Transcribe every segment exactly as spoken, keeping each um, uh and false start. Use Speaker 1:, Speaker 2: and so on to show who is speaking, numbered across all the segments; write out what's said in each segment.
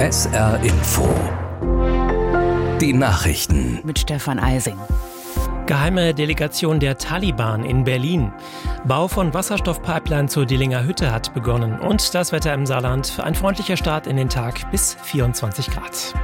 Speaker 1: S R Info. Die Nachrichten
Speaker 2: mit Stefan Eising.
Speaker 3: Geheime Delegation der Taliban in Berlin. Bau von Wasserstoffpipeline zur Dillinger Hütte hat begonnen. Und das Wetter im Saarland. Ein freundlicher Start in den Tag bis vierundzwanzig Grad.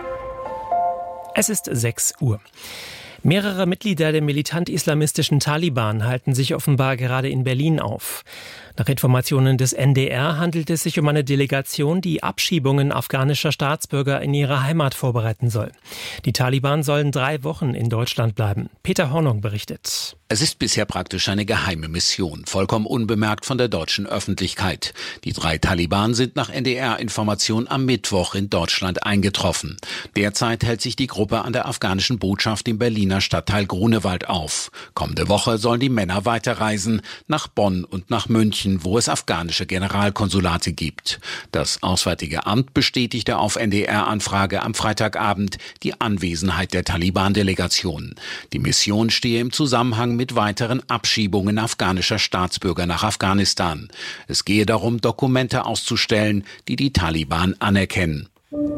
Speaker 3: Es ist sechs Uhr. Mehrere Mitglieder der militant-islamistischen Taliban halten sich offenbar gerade in Berlin auf. Nach Informationen des N D R handelt es sich um eine Delegation, die Abschiebungen afghanischer Staatsbürger in ihre Heimat vorbereiten soll. Die Taliban sollen drei Wochen in Deutschland bleiben. Peter Hornung berichtet.
Speaker 4: Es ist bisher praktisch eine geheime Mission, vollkommen unbemerkt von der deutschen Öffentlichkeit. Die drei Taliban sind nach N D R-Information am Mittwoch in Deutschland eingetroffen. Derzeit hält sich die Gruppe an der afghanischen Botschaft im Berliner Stadtteil Grunewald auf. Kommende Woche sollen die Männer weiterreisen nach Bonn und nach München, wo es afghanische Generalkonsulate gibt. Das Auswärtige Amt bestätigte auf N D R-Anfrage am Freitagabend die Anwesenheit der Taliban-Delegation. Die Mission stehe im Zusammenhang mit weiteren Abschiebungen afghanischer Staatsbürger nach Afghanistan. Es gehe darum, Dokumente auszustellen, die die Taliban anerkennen.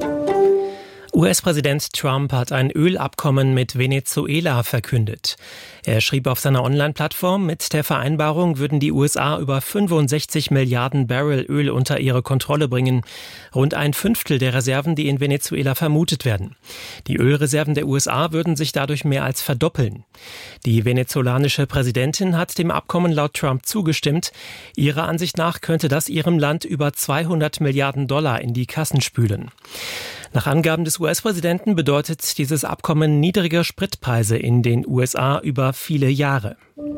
Speaker 3: U S-Präsident Trump hat ein Ölabkommen mit Venezuela verkündet. Er schrieb auf seiner Online-Plattform, mit der Vereinbarung würden die U S A über fünfundsechzig Milliarden Barrel Öl unter ihre Kontrolle bringen. Rund ein Fünftel der Reserven, die in Venezuela vermutet werden. Die Ölreserven der U S A würden sich dadurch mehr als verdoppeln. Die venezolanische Präsidentin hat dem Abkommen laut Trump zugestimmt. Ihrer Ansicht nach könnte das ihrem Land über zweihundert Milliarden Dollar in die Kassen spülen. Nach Angaben des U S-Präsidenten bedeutet dieses Abkommen niedrige Spritpreise in den U S A über viele Jahre.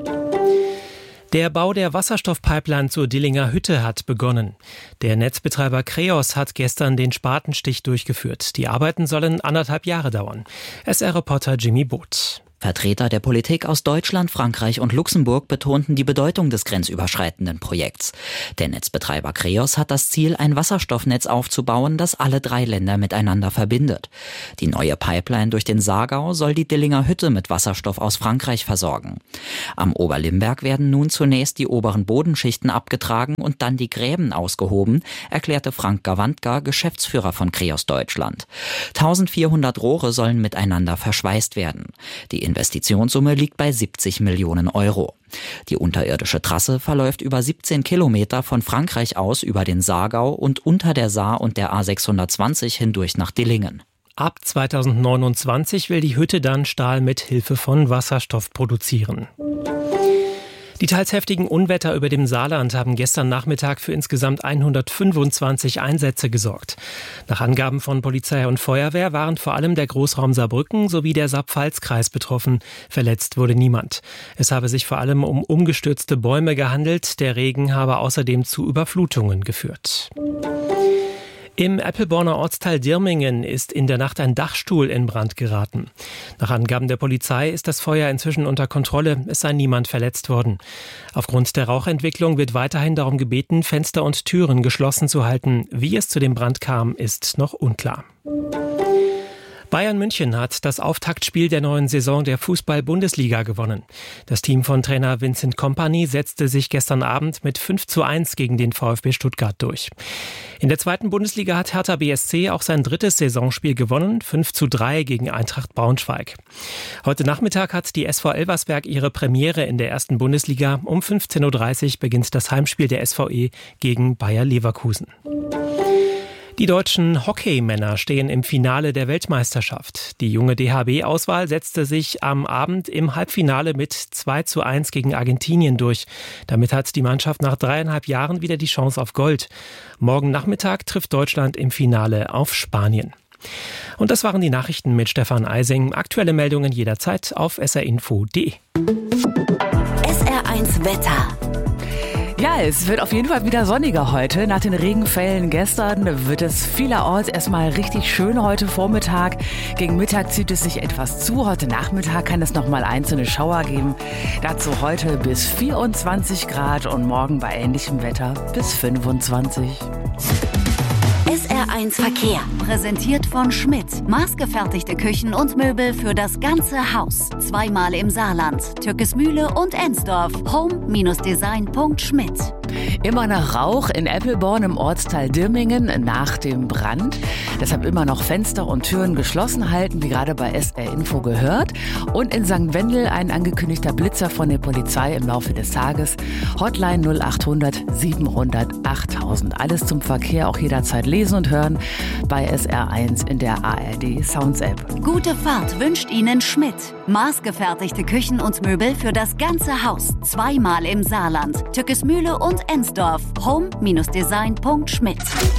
Speaker 3: Der Bau der Wasserstoffpipeline zur Dillinger Hütte hat begonnen. Der Netzbetreiber Kreos hat gestern den Spatenstich durchgeführt. Die Arbeiten sollen anderthalb Jahre dauern. S R-Reporter Jimmy Both.
Speaker 5: Vertreter der Politik aus Deutschland, Frankreich und Luxemburg betonten die Bedeutung des grenzüberschreitenden Projekts. Der Netzbetreiber Kreos hat das Ziel, ein Wasserstoffnetz aufzubauen, das alle drei Länder miteinander verbindet. Die neue Pipeline durch den Saargau soll die Dillinger Hütte mit Wasserstoff aus Frankreich versorgen. Am Oberlimberg werden nun zunächst die oberen Bodenschichten abgetragen und dann die Gräben ausgehoben, erklärte Frank Gawandka, Geschäftsführer von Kreos Deutschland. eintausendvierhundert Rohre sollen miteinander verschweißt werden. Die Investitionssumme liegt bei siebzig Millionen Euro. Die unterirdische Trasse verläuft über siebzehn Kilometer von Frankreich aus über den Saargau und unter der Saar und der A sechshundertzwanzig hindurch nach Dillingen.
Speaker 3: Ab zweitausendneunundzwanzig will die Hütte dann Stahl mit Hilfe von Wasserstoff produzieren. Die teils heftigen Unwetter über dem Saarland haben gestern Nachmittag für insgesamt hundertfünfundzwanzig Einsätze gesorgt. Nach Angaben von Polizei und Feuerwehr waren vor allem der Großraum Saarbrücken sowie der Saar-Pfalz-Kreis betroffen. Verletzt wurde niemand. Es habe sich vor allem um umgestürzte Bäume gehandelt. Der Regen habe außerdem zu Überflutungen geführt. Im Eppelborner Ortsteil Dirmingen ist in der Nacht ein Dachstuhl in Brand geraten. Nach Angaben der Polizei ist das Feuer inzwischen unter Kontrolle. Es sei niemand verletzt worden. Aufgrund der Rauchentwicklung wird weiterhin darum gebeten, Fenster und Türen geschlossen zu halten. Wie es zu dem Brand kam, ist noch unklar. Bayern München hat das Auftaktspiel der neuen Saison der Fußball-Bundesliga gewonnen. Das Team von Trainer Vincent Kompany setzte sich gestern Abend mit fünf zu eins gegen den VfB Stuttgart durch. In der zweiten Bundesliga hat Hertha B S C auch sein drittes Saisonspiel gewonnen, fünf zu drei gegen Eintracht Braunschweig. Heute Nachmittag hat die S V Elversberg ihre Premiere in der ersten Bundesliga. Um fünfzehn Uhr dreißig beginnt das Heimspiel der S V E gegen Bayer Leverkusen. Die deutschen Hockeymänner stehen im Finale der Weltmeisterschaft. Die junge D H B-Auswahl setzte sich am Abend im Halbfinale mit zwei zu eins gegen Argentinien durch. Damit hat die Mannschaft nach dreieinhalb Jahren wieder die Chance auf Gold. Morgen Nachmittag trifft Deutschland im Finale auf Spanien. Und das waren die Nachrichten mit Stefan Eising. Aktuelle Meldungen jederzeit auf s r info punkt d e.
Speaker 2: S R eins Wetter. Ja, es wird auf jeden Fall wieder sonniger heute. Nach den Regenfällen gestern wird es vielerorts erstmal richtig schön heute Vormittag. Gegen Mittag zieht es sich etwas zu. Heute Nachmittag kann es nochmal einzelne Schauer geben. Dazu heute bis vierundzwanzig Grad und morgen bei ähnlichem Wetter bis fünfundzwanzig.
Speaker 6: S R eins Verkehr. Präsentiert von Schmidt. Maßgefertigte Küchen und Möbel für das ganze Haus. Zweimal im Saarland. Türkismühle und Ensdorf. home Bindestrich design Punkt schmidt.
Speaker 2: Immer noch Rauch in Eppelborn im Ortsteil Dirmingen nach dem Brand. Deshalb immer noch Fenster und Türen geschlossen halten, wie gerade bei S R Info gehört. Und in Sankt Wendel ein angekündigter Blitzer von der Polizei im Laufe des Tages. Hotline null acht hundert siebenhundert achttausend. Alles zum Verkehr auch jederzeit lesen und hören bei S R eins in der A R D Sounds App.
Speaker 6: Gute Fahrt wünscht Ihnen Schmidt. Maßgefertigte Küchen und Möbel für das ganze Haus. Zweimal im Saarland. Tückesmühle und Ensdorf. home Design punkt schmidt.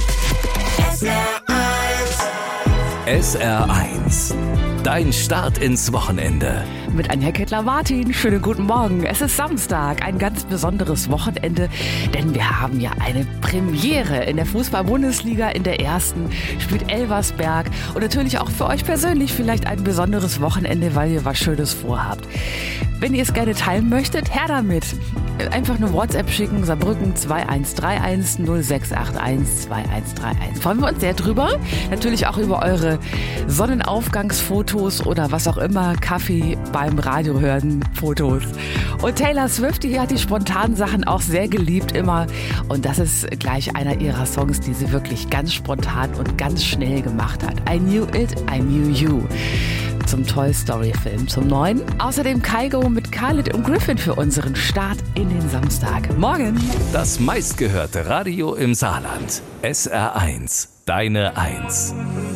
Speaker 1: S R eins. Dein Start ins Wochenende.
Speaker 2: Mit Anja Kettler-Martin. Schönen guten Morgen. Es ist Samstag, ein ganz besonderes Wochenende, denn wir haben ja eine Premiere in der Fußball-Bundesliga. In der ersten spielt Elversberg und natürlich auch für euch persönlich vielleicht ein besonderes Wochenende, weil ihr was Schönes vorhabt. Wenn ihr es gerne teilen möchtet, her damit. Einfach eine WhatsApp schicken, Saarbrücken zwei eins drei eins null sechs acht eins zwei eins drei eins. Freuen wir uns sehr drüber. Natürlich auch über eure Sonnenaufgangsfotos oder was auch immer, Kaffee beim Radio hören, Fotos. Und Taylor Swift, die hat die spontanen Sachen auch sehr geliebt immer. Und das ist gleich einer ihrer Songs, die sie wirklich ganz spontan und ganz schnell gemacht hat. I Knew It, I Knew You. Zum Toy Story Film, zum neuen. Außerdem Kygo mit Khalid und Griffin für unseren Start in den Samstag. Morgen.
Speaker 1: Das meistgehörte Radio im Saarland. S R eins. Deine Eins.